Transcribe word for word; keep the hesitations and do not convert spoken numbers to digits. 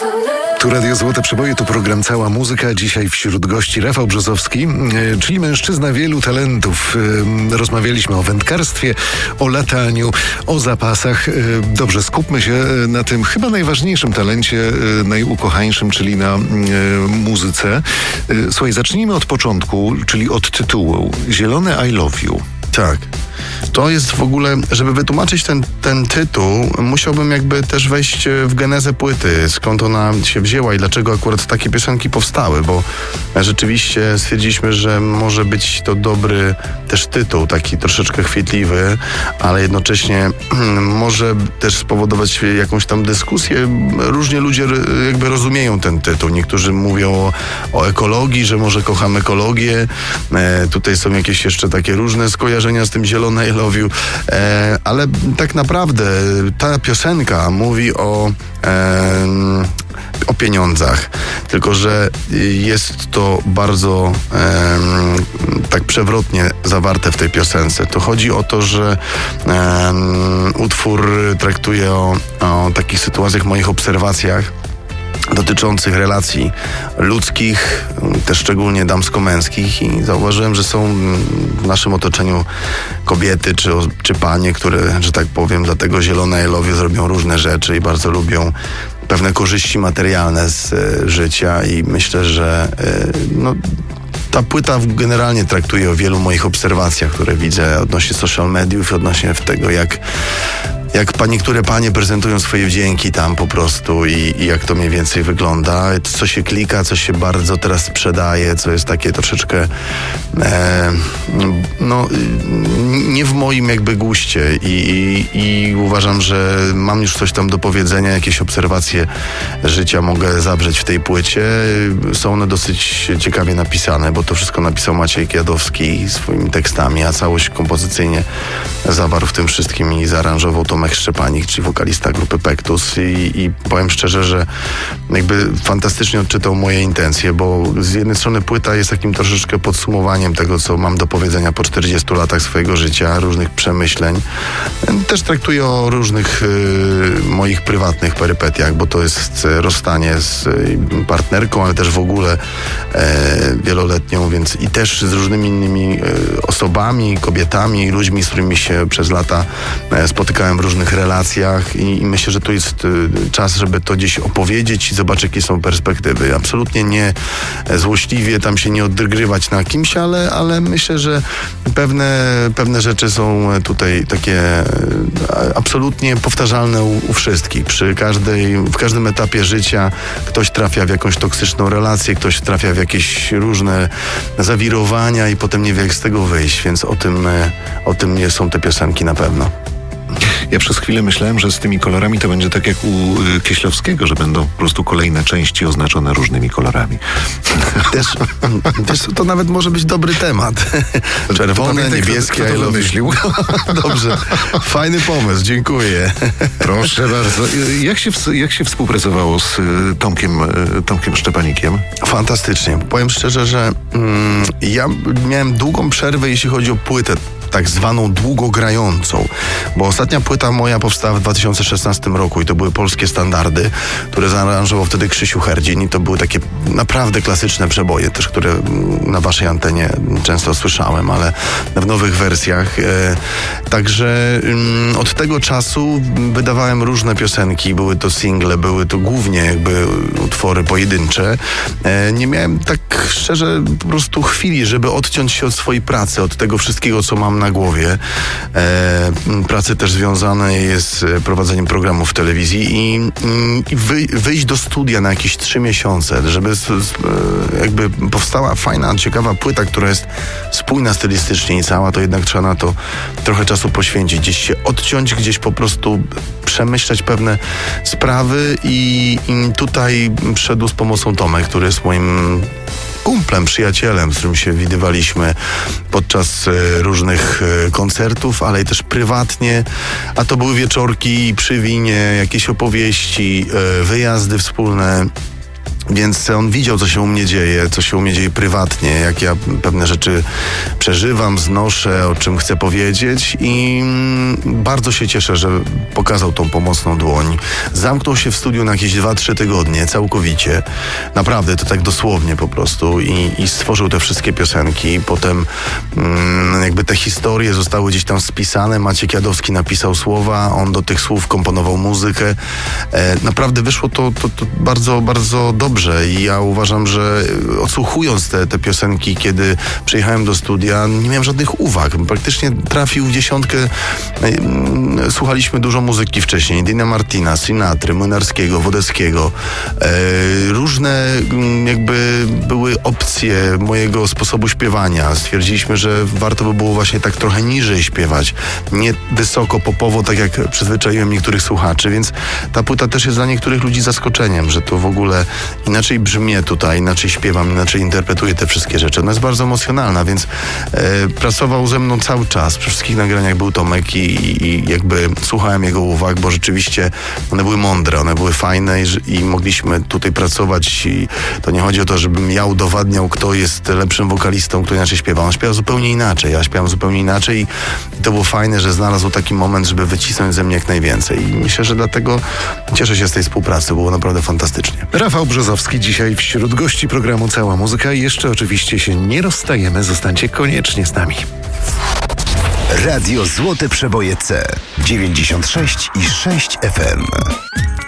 Tu Radio Złote Przeboje, tu program Cała Muzyka. Dzisiaj wśród gości Rafał Brzozowski, czyli mężczyzna wielu talentów. Rozmawialiśmy o wędkarstwie, o lataniu, o zapasach. Dobrze, skupmy się na tym chyba najważniejszym talencie, najukochańszym, czyli na muzyce. Słuchaj, zacznijmy od początku, czyli od tytułu. Zielone I Love You. Tak. To jest w ogóle, żeby wytłumaczyć ten, ten tytuł, musiałbym jakby też wejść w genezę płyty, skąd ona się wzięła i dlaczego akurat takie piosenki powstały, bo rzeczywiście stwierdziliśmy, że może być to dobry też tytuł, taki troszeczkę chwytliwy, ale jednocześnie może też spowodować jakąś tam dyskusję. Różnie ludzie jakby rozumieją ten tytuł. Niektórzy mówią o, o ekologii, że może kocham ekologię. E, tutaj są jakieś jeszcze takie różne skojarzenia z tym zielone I Love You. E, ale tak naprawdę ta piosenka mówi o e, o pieniądzach, tylko że jest to bardzo e, tak przewrotnie zawarte w tej piosence. To chodzi o to, że e, utwór traktuje o, o takich sytuacjach, moich obserwacjach dotyczących relacji ludzkich, też szczególnie damsko-męskich, i zauważyłem, że są w naszym otoczeniu kobiety czy, czy panie, które, że tak powiem, dla tego zielone I Love You zrobią różne rzeczy i bardzo lubią pewne korzyści materialne z e, życia, i myślę, że e, no, ta płyta generalnie traktuje o wielu moich obserwacjach, które widzę odnośnie social mediów, odnośnie tego, jak jak pa, niektóre panie prezentują swoje wdzięki tam po prostu i, i jak to mniej więcej wygląda, co się klika, co się bardzo teraz sprzedaje, co jest takie troszeczkę e, no nie w moim jakby guście, i, i, i uważam, że mam już coś tam do powiedzenia, jakieś obserwacje życia mogę zawrzeć w tej płycie. Są one dosyć ciekawie napisane, bo to wszystko napisał Maciej Jadowski swoimi tekstami, a całość kompozycyjnie zawarł w tym wszystkim i zaaranżował to Tomek Szczepanik, czyli wokalista grupy Pektus, i, i powiem szczerze, że jakby fantastycznie odczytał moje intencje, bo z jednej strony płyta jest takim troszeczkę podsumowaniem tego, co mam do powiedzenia po czterdziestu latach swojego życia, różnych przemyśleń. Też traktuję o różnych y, moich prywatnych perypetiach, bo to jest rozstanie z y, partnerką, ale też w ogóle y, wieloletnią, więc i też z różnymi innymi y, osobami, kobietami, ludźmi, z którymi się przez lata y, spotykałem w różnych relacjach, i, i myślę, że to jest y, czas, żeby to gdzieś opowiedzieć i zobaczyć, jakie są perspektywy. Absolutnie nie złośliwie tam się nie odgrywać na kimś, ale, ale myślę, że pewne, pewne rzeczy są tutaj takie y, absolutnie powtarzalne u, u wszystkich. Przy każdej, w każdym etapie życia ktoś trafia w jakąś toksyczną relację, ktoś trafia w jakieś różne zawirowania i potem nie wie, jak z tego wyjść, więc o tym, y, o tym nie są te piosenki na pewno. Ja przez chwilę myślałem, że z tymi kolorami to będzie tak jak u Kieślowskiego, że będą po prostu kolejne części oznaczone różnymi kolorami. Też, też to nawet może być dobry temat. Czerwone, niebieskie, kto to wymyślił. Dobrze, fajny pomysł, dziękuję. Proszę bardzo. Jak się, jak się współpracowało z Tomkiem, Tomkiem Szczepanikiem? Fantastycznie. Powiem szczerze, że mm, ja miałem długą przerwę, jeśli chodzi o płytę, tak zwaną długogrającą, bo ostatnia płyta moja powstała w dwa tysiące szesnastym roku i to były polskie standardy, które zaaranżował wtedy Krzysiu Herdzin, i to były takie naprawdę klasyczne przeboje, też które na waszej antenie często słyszałem, ale w nowych wersjach. E, także mm, od tego czasu wydawałem różne piosenki, były to single, były to głównie jakby utwory pojedyncze. E, nie miałem tak szczerze po prostu chwili, żeby odciąć się od swojej pracy, od tego wszystkiego, co mam na głowie. E, pracy też związanej jest z prowadzeniem programów w telewizji i, i wy, wyjść do studia na jakieś trzy miesiące, żeby z, z, jakby powstała fajna, ciekawa płyta, która jest spójna stylistycznie i cała, to jednak trzeba na to trochę czasu poświęcić, gdzieś się odciąć, gdzieś po prostu przemyśleć pewne sprawy, i, i tutaj wszedł z pomocą Tomek, który jest moim kumplem, przyjacielem, z którym się widywaliśmy podczas różnych koncertów, ale i też prywatnie, a to były wieczorki przy winie, jakieś opowieści, wyjazdy wspólne. Więc on widział, co się u mnie dzieje, co się u mnie dzieje prywatnie, jak ja pewne rzeczy przeżywam, znoszę, o czym chcę powiedzieć i bardzo się cieszę, że pokazał tą pomocną dłoń. Zamknął się w studiu na jakieś dwa trzy tygodnie, całkowicie. Naprawdę, to tak dosłownie po prostu i, i stworzył te wszystkie piosenki. Potem mm, jakby te historie zostały gdzieś tam spisane. Maciek Jadowski napisał słowa, on do tych słów komponował muzykę. E, naprawdę wyszło to, to, to bardzo, bardzo dobrze i ja uważam, że odsłuchując te, te piosenki, kiedy przyjechałem do studia, nie miałem żadnych uwag. Praktycznie trafił w dziesiątkę. E, słuchaliśmy dużo muzyki wcześniej. Dina Martina, Sinatry, Młynarskiego, Wodeckiego. E, różne jakby były opcje mojego sposobu śpiewania. Stwierdziliśmy, że warto by było właśnie tak trochę niżej śpiewać. Nie wysoko, popowo, tak jak przyzwyczaiłem niektórych słuchaczy, więc ta płyta też jest dla niektórych ludzi zaskoczeniem, że to w ogóle inaczej brzmię tutaj, inaczej śpiewam, inaczej interpretuję te wszystkie rzeczy. Ona jest bardzo emocjonalna, więc e, pracował ze mną cały czas. Przy wszystkich nagraniach był Tomek i, i jakby słuchałem jego uwag, bo rzeczywiście one były mądre, one były fajne i, i mogliśmy tutaj pracować i to nie chodzi o to, żebym ja udowadniał, kto jest lepszym wokalistą, kto inaczej śpiewa. On śpiewał zupełnie inaczej, ja śpiewam zupełnie inaczej i to było fajne, że znalazł taki moment, żeby wycisnąć ze mnie jak najwięcej. I myślę, że dlatego cieszę się z tej współpracy, było naprawdę fantastycznie. Rafał Brzozowski dzisiaj wśród gości programu Cała Muzyka i jeszcze oczywiście się nie rozstajemy, zostańcie koniecznie z nami. Radio Złote Przeboje C dziewięćdziesiąt sześć i sześć F M.